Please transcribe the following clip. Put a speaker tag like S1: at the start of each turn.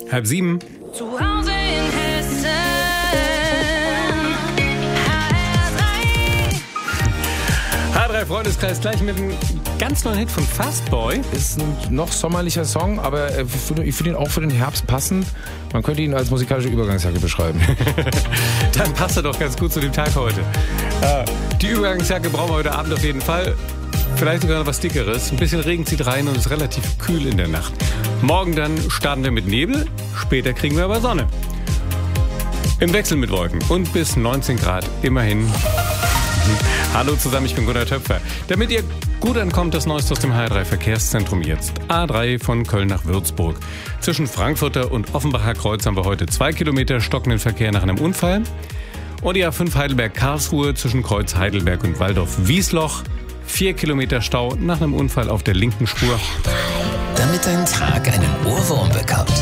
S1: 6:30.
S2: Zu Hause in Hessen.
S1: H3 Freundeskreis gleich mit einem ganz neuen Hit von Fastboy.
S3: Ist ein noch sommerlicher Song, aber ich finde ihn auch für den Herbst passend. Man könnte ihn als musikalische Übergangsjacke beschreiben.
S1: Dann passt er doch ganz gut zu dem Tag heute. Die Übergangsjacke brauchen wir heute Abend auf jeden Fall. Vielleicht sogar noch was Dickeres. Ein bisschen Regen zieht rein und es ist relativ kühl in der Nacht. Morgen dann starten wir mit Nebel, später kriegen wir aber Sonne. Im Wechsel mit Wolken und bis 19 Grad immerhin. Hallo zusammen, ich bin Gunnar Töpfer. Damit ihr gut ankommt, das Neueste aus dem HR3 Verkehrszentrum jetzt. A3 von Köln nach Würzburg. Zwischen Frankfurter und Offenbacher Kreuz haben wir heute 2 Kilometer stockenden Verkehr nach einem Unfall. Und die A5 Heidelberg-Karlsruhe zwischen Kreuz Heidelberg und Waldorf-Wiesloch. 4 Kilometer Stau nach einem Unfall auf der linken Spur.
S4: Damit dein Tag einen Ohrwurm bekommt.